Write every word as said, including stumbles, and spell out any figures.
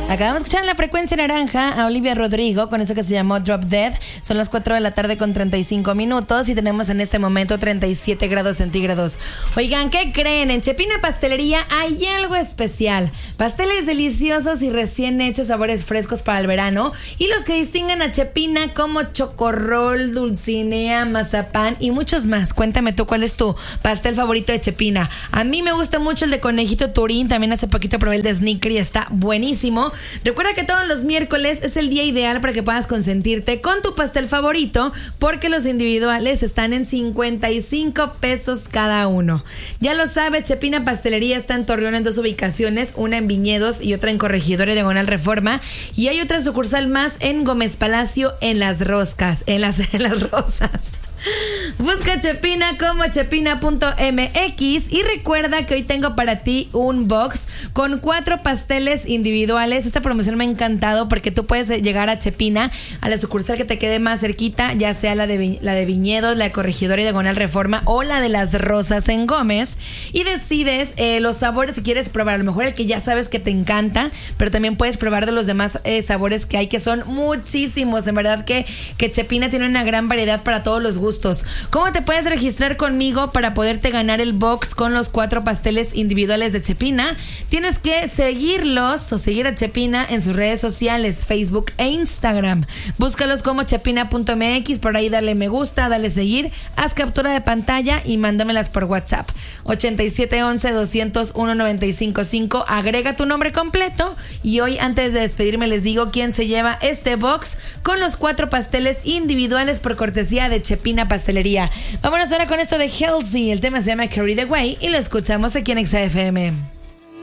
Acabamos de escuchar en la frecuencia naranja a Olivia Rodrigo con eso que se llamó Drop Dead. Son las cuatro de la tarde con treinta y cinco minutos y tenemos en este momento treinta y siete grados centígrados. Oigan, ¿qué creen? En Chepina Pastelería hay algo especial. Pasteles deliciosos y recién hechos, sabores frescos para el verano y los que distinguen a Chepina como chocorrol, dulcinea, mazapán y muchos más. Cuéntame tú, ¿cuál es tu pastel favorito de Chepina? A mí me gusta mucho el de conejito Turín. También hace poquito probé el de sneaker y está buenísimo. Recuerda que todos los miércoles es el día ideal para que puedas consentirte con tu pastel favorito, porque los individuales están en cincuenta y cinco pesos cada uno. Ya lo sabes, Chepina Pastelería está en Torreón en dos ubicaciones, una en Viñedos y otra en Corregidora y Diagonal Reforma, y hay otra sucursal más en Gómez Palacio en Las Roscas, en las, en las Rosas. Busca Chepina como chepina punto m x y recuerda que hoy tengo para ti un box con cuatro pasteles individuales. Esta promoción me ha encantado porque tú puedes llegar a Chepina, a la sucursal que te quede más cerquita, ya sea la de, la de Viñedos, la de Corregidora y Diagonal Reforma o la de Las Rosas en Gómez, y decides eh, los sabores que quieres probar. A lo mejor el que ya sabes que te encanta, pero también puedes probar de los demás eh, sabores que hay, que son muchísimos. En verdad que, que Chepina tiene una gran variedad para todos los gustos. ¿Cómo te puedes registrar conmigo para poderte ganar el box con los cuatro pasteles individuales de Chepina? Tienes que seguirlos o seguir a Chepina en sus redes sociales, Facebook e Instagram. Búscalos como chepina punto m x, por ahí dale me gusta, dale seguir, haz captura de pantalla y mándamelas por WhatsApp. ochenta y siete once doscientos uno noventa y cinco cinco, agrega tu nombre completo y hoy, antes de despedirme, les digo quién se lleva este box con los cuatro pasteles individuales por cortesía de Chepina Pastelería. Vámonos ahora con esto de Halsey. El tema se llama Carry the Way y lo escuchamos aquí en Exa F M.